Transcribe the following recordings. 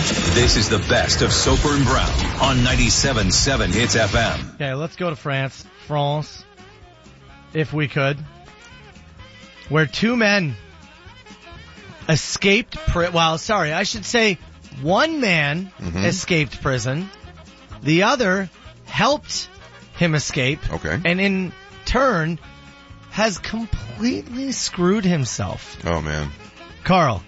This is the best of Soper and Brown on 97.7 Hits FM. Okay, let's go to France, if we could, where two men escaped one man escaped prison. The other helped him escape. Okay. And in turn has completely screwed himself. Oh, man. Carl,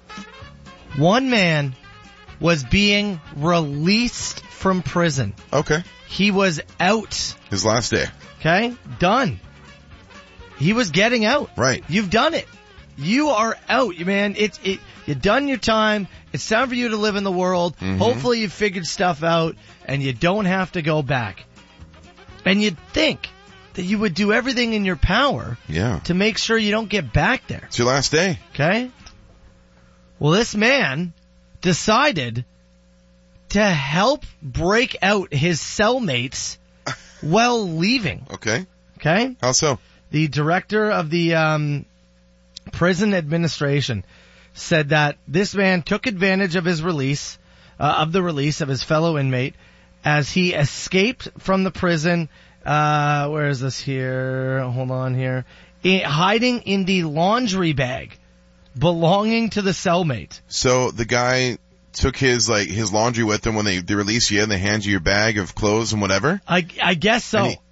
one man was being released from prison. Okay. He was out. His last day. Okay? Done. He was getting out. Right. You've done it. You are out, man. You've done your time. It's time for you to live in the world. Mm-hmm. Hopefully you've figured stuff out and you don't have to go back. And you'd think that you would do everything in your power to make sure you don't get back there. It's your last day. Okay? Well, this man decided to help break out his cellmates while leaving. Okay. Okay? How so? The director of the prison administration said that this man took advantage of his release, of his fellow inmate, as he escaped from the prison. Where is this here? Hold on here. Hiding in the laundry bag belonging to the cellmate. So the guy took his laundry with him when they release you and they hand you your bag of clothes and whatever? I guess so. And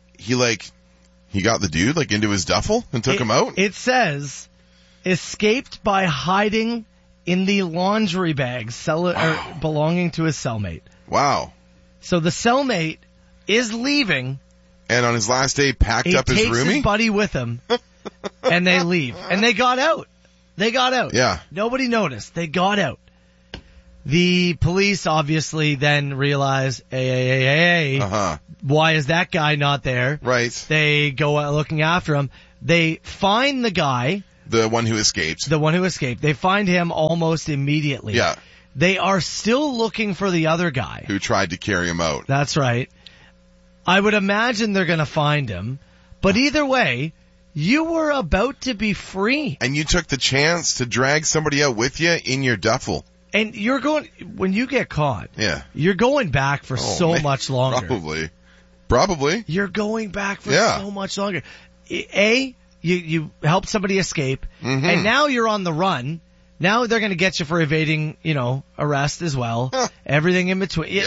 he got the dude into his duffel and took him out? It says, escaped by hiding in the laundry bag belonging to his cellmate. Wow. So the cellmate is leaving. And on his last day packed up his roomie? He takes his buddy with him. And they leave. And they got out. Yeah. Nobody noticed. They got out. The police obviously then realize, hey, why is that guy not there? Right. They go out looking after him. They find the guy. The one who escaped. They find him almost immediately. Yeah. They are still looking for the other guy. Who tried to carry him out. That's right. I would imagine they're going to find him. But either way, you were about to be free. And you took the chance to drag somebody out with you in your duffel. And when you get caught, you're going back for much longer. Probably. You're going back for so much longer. You helped somebody escape, and now you're on the run. Now they're going to get you for evading, arrest as well. Everything in between.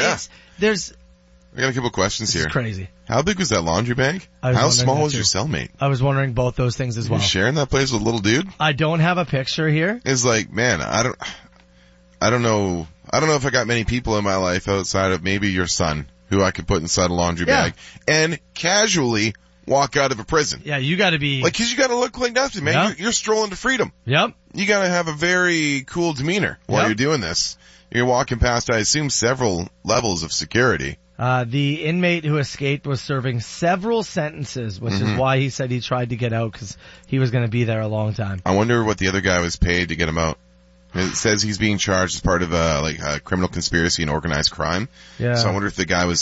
I got a couple questions here. It's crazy. How big was that laundry bag? How small was your cellmate? I was wondering both those things as well. You sharing that place with a little dude? I don't have a picture here. It's man, I don't know if I got many people in my life outside of maybe your son who I could put inside a laundry bag and casually walk out of a prison. Yeah, you gotta be... cause you gotta look like nothing, man. Yep. You're strolling to freedom. Yep. You gotta have a very cool demeanor while you're doing this. You're walking past, I assume, several levels of security. The inmate who escaped was serving several sentences, which is why he said he tried to get out because he was going to be there a long time. I wonder what the other guy was paid to get him out. It says he's being charged as part of a criminal conspiracy and organized crime. Yeah. So I wonder if the guy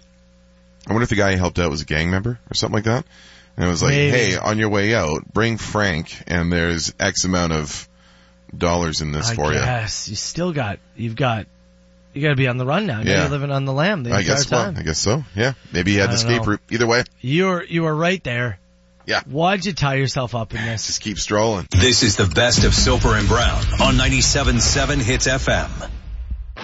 he helped out was a gang member or something like that. And it was hey, on your way out, bring Frank, and there's X amount of dollars in this for you. Yes, you got to be on the run now. You're living on the lam the entire time. I guess so. Yeah. Maybe he had the escape route. Either way. You were right there. Yeah. Why'd you tie yourself up in this? Just keep strolling. This is the best of Soper and Brown on 97.7 Hits FM.